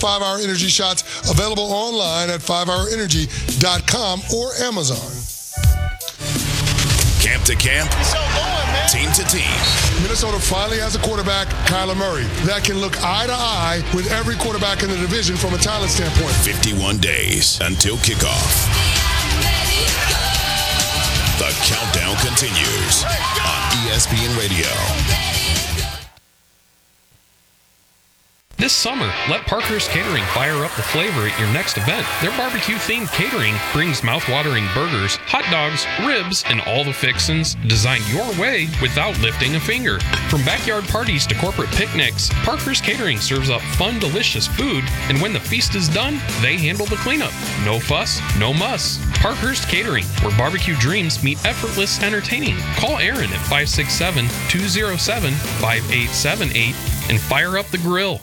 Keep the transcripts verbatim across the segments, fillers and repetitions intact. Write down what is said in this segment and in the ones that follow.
five hour Energy shots available online at five hour energy dot com or Amazon. Camp to camp, team to team. Minnesota finally has a quarterback, Kyler Murray, that can look eye to eye with every quarterback in the division from a talent standpoint. fifty-one days until kickoff. The countdown continues on E S P N Radio. This summer, let Parker's Catering fire up the flavor at your next event. Their barbecue-themed catering brings mouth-watering burgers, hot dogs, ribs, and all the fixins designed your way without lifting a finger. From backyard parties to corporate picnics, Parker's Catering serves up fun, delicious food, and when the feast is done, they handle the cleanup. No fuss, no muss. Parker's Catering, where barbecue dreams meet effortless entertaining. Call Aaron at five six seven, two oh seven, five eight seven eight and fire up the grill.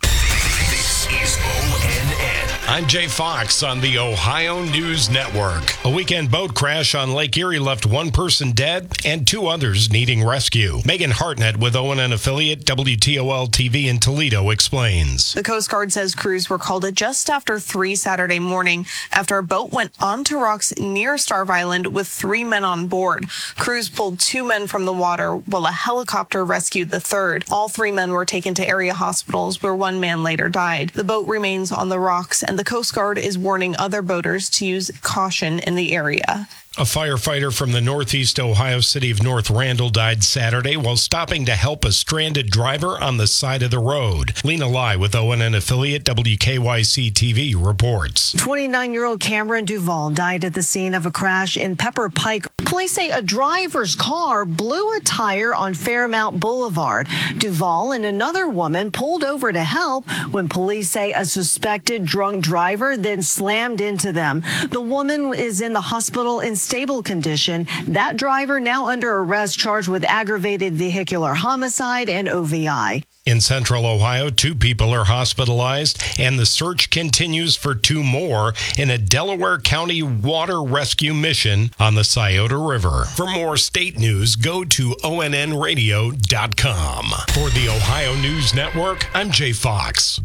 Is O N N. I'm Jay Fox on the Ohio News Network. A weekend boat crash on Lake Erie left one person dead and two others needing rescue. Megan Hartnett with O N N affiliate W T O L T V in Toledo explains. The Coast Guard says crews were called at just after three Saturday morning after a boat went onto rocks near Starve Island with three men on board. Crews pulled two men from the water while a helicopter rescued the third. All three men were taken to area hospitals where one man later died. The boat remains on the rocks and the Coast Guard is warning other boaters to use caution in the area. A firefighter from the northeast Ohio city of North Randall died Saturday while stopping to help a stranded driver on the side of the road. Lena Lai with O N N affiliate W K Y C T V reports. twenty-nine-year-old Cameron Duvall died at the scene of a crash in Pepper Pike. Police say a driver's car blew a tire on Fairmount Boulevard. Duvall and another woman pulled over to help when police say a suspected drunk driver then slammed into them. The woman is in the hospital in stable condition. That driver now under arrest, charged with aggravated vehicular homicide and O V I. In central Ohio, two people are hospitalized, and the search continues for two more in a Delaware County water rescue mission on the Scioto River. For more state news, go to O N N radio dot com. For the Ohio News Network, I'm Jay Fox.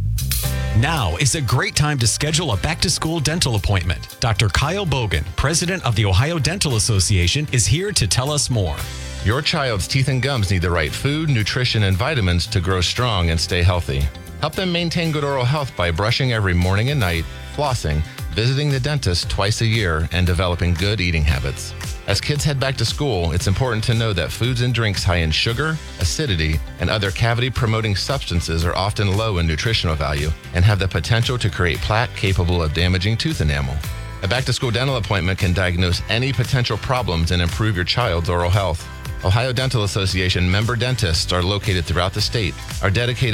Now is a great time to schedule a back-to-school dental appointment. Doctor Kyle Bogan, president of the Ohio Dental Association, is here to tell us more. Your child's teeth and gums need the right food, nutrition, and vitamins to grow strong and stay healthy. Help them maintain good oral health by brushing every morning and night, flossing, visiting the dentist twice a year, and developing good eating habits. As kids head back to school, it's important to know that foods and drinks high in sugar, acidity, and other cavity-promoting substances are often low in nutritional value and have the potential to create plaque capable of damaging tooth enamel. A back-to-school dental appointment can diagnose any potential problems and improve your child's oral health. Ohio Dental Association member dentists are located throughout the state, are dedicated